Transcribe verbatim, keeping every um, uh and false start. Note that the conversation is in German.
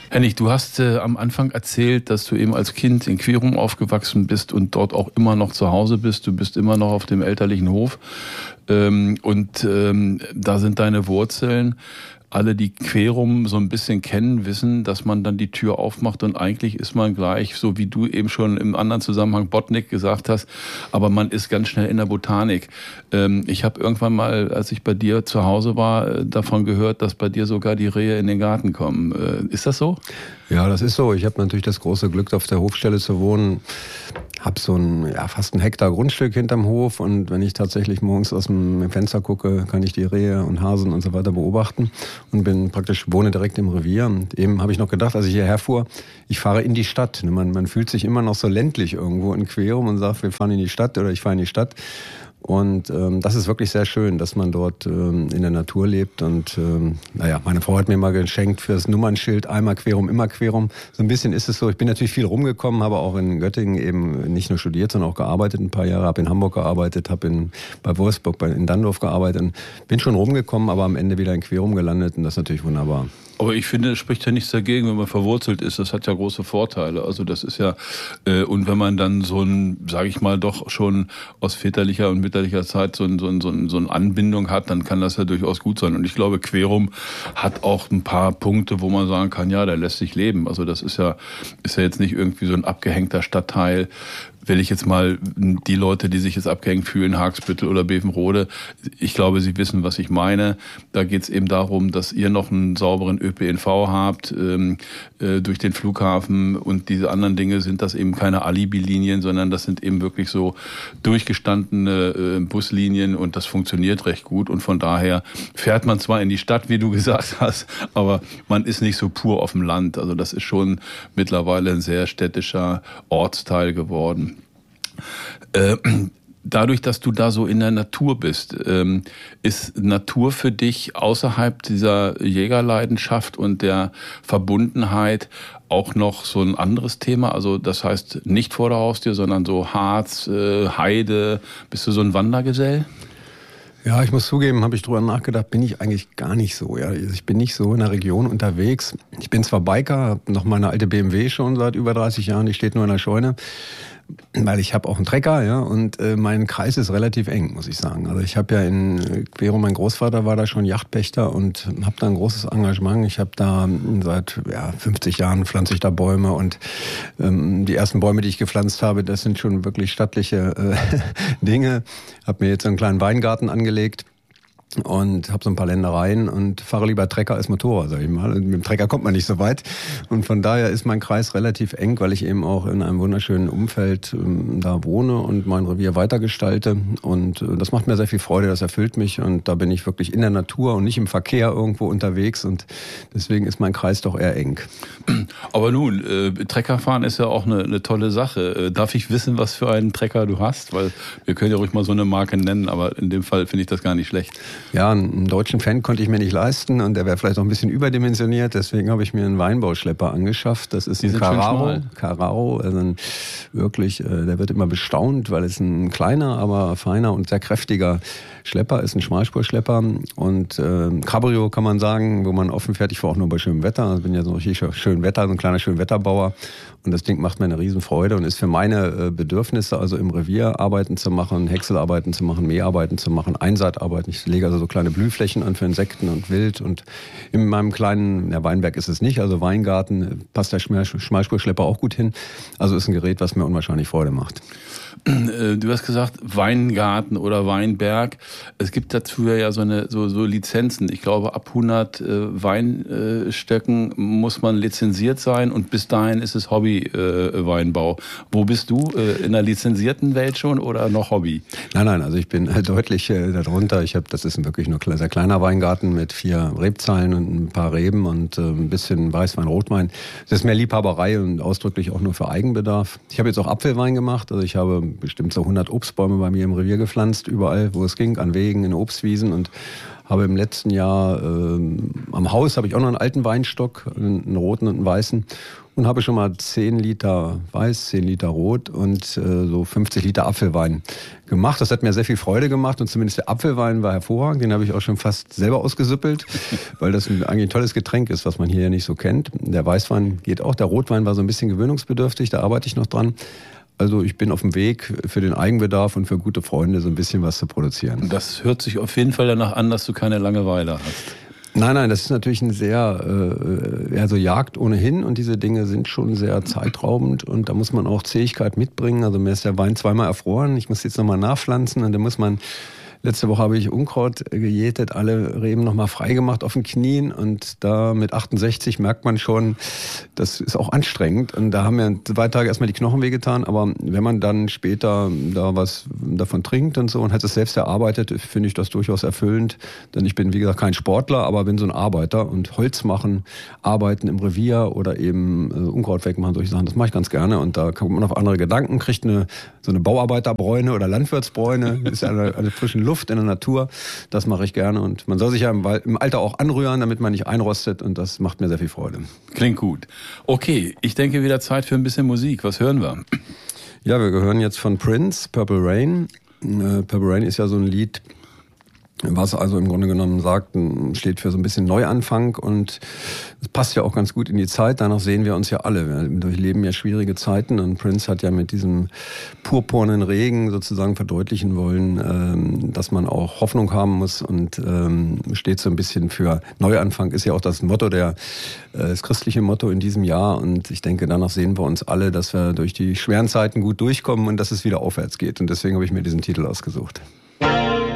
Henning, du hast äh, am Anfang erzählt, dass du eben als Kind in Querum aufgewachsen bist und dort auch immer noch zu Hause bist. Du bist immer noch auf dem elterlichen Hof ähm, und ähm, da sind deine Wurzeln. Alle, die Querum so ein bisschen kennen, wissen, dass man dann die Tür aufmacht und eigentlich ist man gleich, so wie du eben schon im anderen Zusammenhang Botnik gesagt hast, aber man ist ganz schnell in der Botanik. Ähm, ich habe irgendwann mal, als ich bei dir zu Hause war, davon gehört, dass bei dir sogar die Rehe in den Garten kommen. Äh, ist das so? Ja, das ist so. Ich habe natürlich das große Glück, auf der Hofstelle zu wohnen. Habe so ein, ja, fast ein Hektar Grundstück hinterm Hof und wenn ich tatsächlich morgens aus dem Fenster gucke, kann ich die Rehe und Hasen und so weiter beobachten und bin praktisch, wohne direkt im Revier. Und eben habe ich noch gedacht, als ich hierher fuhr, ich fahre in die Stadt. Man, man fühlt sich immer noch so ländlich irgendwo in Querum und sagt, wir fahren in die Stadt oder ich fahre in die Stadt. Und ähm, das ist wirklich sehr schön, dass man dort ähm, in der Natur lebt. Und ähm, naja, meine Frau hat mir mal geschenkt für das Nummernschild einmal Querum, immer Querum. So ein bisschen ist es so. Ich bin natürlich viel rumgekommen, habe auch in Göttingen eben nicht nur studiert, sondern auch gearbeitet ein paar Jahre. Habe in Hamburg gearbeitet, habe in, bei Wolfsburg, bei, in Dandorf gearbeitet. Und bin schon rumgekommen, aber am Ende wieder in Querum gelandet. Und das ist natürlich wunderbar. Aber ich finde, es spricht ja nichts dagegen, wenn man verwurzelt ist. Das hat ja große Vorteile. Also das ist ja, äh, und wenn man dann so ein, sage ich mal, doch schon aus väterlicher und mütterlicher Zeit so, ein, so, ein, so, ein, so eine Anbindung hat, dann kann das ja durchaus gut sein. Und ich glaube, Querum hat auch ein paar Punkte, wo man sagen kann, ja, der lässt sich leben. Also das ist ja, ist ja jetzt nicht irgendwie so ein abgehängter Stadtteil. Will ich jetzt mal die Leute, die sich jetzt abgehängt fühlen, Haagsbüttel oder Bevenrode, ich glaube, sie wissen, was ich meine. Da geht es eben darum, dass ihr noch einen sauberen Ö P N V habt ähm, äh, durch den Flughafen und diese anderen Dinge sind das eben keine Alibi-Linien, sondern das sind eben wirklich so durchgestandene äh, Buslinien und das funktioniert recht gut und von daher fährt man zwar in die Stadt, wie du gesagt hast, aber man ist nicht so pur auf dem Land. Also das ist schon mittlerweile ein sehr städtischer Ortsteil geworden. Äh, dadurch, dass du da so in der Natur bist, ähm, ist Natur für dich außerhalb dieser Jägerleidenschaft und der Verbundenheit auch noch so ein anderes Thema? Also das heißt nicht vor der Haustür, sondern so Harz, äh, Heide. Bist du so ein Wandergesell? Ja, ich muss zugeben, habe ich drüber nachgedacht, bin ich eigentlich gar nicht so. Ja, ich bin nicht so in der Region unterwegs. Ich bin zwar Biker, habe noch meine alte B M W schon seit über dreißig Jahren, die steht nur in der Scheune. Weil ich habe auch einen Trecker, ja, und äh, mein Kreis ist relativ eng, muss ich sagen. Also ich habe ja in Querum, mein Großvater war da schon Yachtpächter und habe da ein großes Engagement. Ich habe da seit ja, fünfzig Jahren pflanze ich da Bäume und ähm, die ersten Bäume, die ich gepflanzt habe, das sind schon wirklich stattliche äh, Dinge. Habe mir jetzt einen kleinen Weingarten angelegt. Und habe so ein paar Ländereien und fahre lieber Trecker als Motorrad, sag ich mal. Mit dem Trecker kommt man nicht so weit. Und von daher ist mein Kreis relativ eng, weil ich eben auch in einem wunderschönen Umfeld ähm, da wohne und mein Revier weitergestalte. Und äh, das macht mir sehr viel Freude, das erfüllt mich. Und da bin ich wirklich in der Natur und nicht im Verkehr irgendwo unterwegs. Und deswegen ist mein Kreis doch eher eng. Aber nun, äh, Treckerfahren ist ja auch eine, eine tolle Sache. Äh, darf ich wissen, was für einen Trecker du hast? Weil wir können ja ruhig mal so eine Marke nennen, aber in dem Fall finde ich das gar nicht schlecht. Ja, einen deutschen Fan konnte ich mir nicht leisten und der wäre vielleicht auch ein bisschen überdimensioniert. Deswegen habe ich mir einen Weinbauschlepper angeschafft. Das ist ein Carraro. Carraro, also ein, wirklich, der wird immer bestaunt, weil es ein kleiner, aber feiner und sehr kräftiger Schlepper ist, ein Schmalspurschlepper. Und äh, Cabrio kann man sagen, wo man offen fährt. Ich fahre auch nur bei schönem Wetter. Ich bin ja so richtig schön Wetter, so ein kleiner Schönwetterbauer. Und das Ding macht mir eine Riesenfreude und ist für meine Bedürfnisse, also im Revier Arbeiten zu machen, Häckselarbeiten zu machen, Mäharbeiten zu machen, Einsaatarbeiten. Ich lege also so kleine Blühflächen an für Insekten und Wild. Und in meinem kleinen, ja, Weinberg ist es nicht, also Weingarten passt der Schmalspurschlepper auch gut hin. Also ist ein Gerät, was mir unwahrscheinlich Freude macht. Du hast gesagt Weingarten oder Weinberg. Es gibt dazu ja so eine so, so Lizenzen. Ich glaube, ab hundert äh, Weinstöcken muss man lizenziert sein und bis dahin ist es Hobby-Weinbau. Äh, Wo bist du? Äh, in der lizenzierten Welt schon oder noch Hobby? Nein, nein, also ich bin deutlich äh, darunter. Ich habe, das ist wirklich nur ein sehr kleiner Weingarten mit vier Rebzahlen und ein paar Reben und äh, ein bisschen Weißwein, Rotwein. Das ist mehr Liebhaberei und ausdrücklich auch nur für Eigenbedarf. Ich habe jetzt auch Apfelwein gemacht. Also ich habe bestimmt so hundert Obstbäume bei mir im Revier gepflanzt, überall, wo es ging, an Wegen, in Obstwiesen, und habe im letzten Jahr ähm, am Haus habe ich auch noch einen alten Weinstock, einen roten und einen weißen, und habe schon mal zehn Liter Weiß, zehn Liter Rot und äh, so fünfzig Liter Apfelwein gemacht. Das hat mir sehr viel Freude gemacht, und zumindest der Apfelwein war hervorragend. Den habe ich auch schon fast selber ausgesüppelt, weil das eigentlich ein tolles Getränk ist, was man hier ja nicht so kennt. Der Weißwein geht auch, der Rotwein war so ein bisschen gewöhnungsbedürftig, da arbeite ich noch dran. Also ich bin auf dem Weg, für den Eigenbedarf und für gute Freunde so ein bisschen was zu produzieren. Das hört sich auf jeden Fall danach an, dass du keine Langeweile hast. Nein, nein, das ist natürlich ein sehr, äh, also Jagd ohnehin, und diese Dinge sind schon sehr zeitraubend, und da muss man auch Zähigkeit mitbringen. Also mir ist der Wein zweimal erfroren, ich muss jetzt nochmal nachpflanzen, und dann muss man, letzte Woche habe ich Unkraut gejätet, alle Reben nochmal freigemacht auf den Knien, und da mit achtundsechzig merkt man schon, das ist auch anstrengend, und da haben mir zwei Tage erstmal die Knochen wehgetan, aber wenn man dann später da was davon trinkt und so und hat es selbst erarbeitet, finde ich das durchaus erfüllend, denn ich bin wie gesagt kein Sportler, aber bin so ein Arbeiter, und Holz machen, arbeiten im Revier oder eben äh, Unkraut wegmachen, solche Sachen, das mache ich ganz gerne, und da kommt man auf andere Gedanken, kriegt eine so eine Bauarbeiterbräune oder Landwirtsbräune, ist ja eine, eine frische Luft in der Natur, das mache ich gerne, und man soll sich ja im, im Alter auch anrühren, damit man nicht einrostet, und das macht mir sehr viel Freude. Klingt gut. Okay, ich denke wieder Zeit für ein bisschen Musik. Was hören wir? Ja, wir hören jetzt von Prince, Purple Rain. Äh, Purple Rain ist ja so ein Lied, was also im Grunde genommen sagt, steht für so ein bisschen Neuanfang, und es passt ja auch ganz gut in die Zeit. Danach sehen wir uns ja alle. Wir durchleben ja schwierige Zeiten, und Prince hat ja mit diesem purpurnen Regen sozusagen verdeutlichen wollen, dass man auch Hoffnung haben muss, und steht so ein bisschen für Neuanfang. Ist ja auch das Motto, der, das christliche Motto in diesem Jahr, und ich denke, danach sehen wir uns alle, dass wir durch die schweren Zeiten gut durchkommen und dass es wieder aufwärts geht, und deswegen habe ich mir diesen Titel ausgesucht.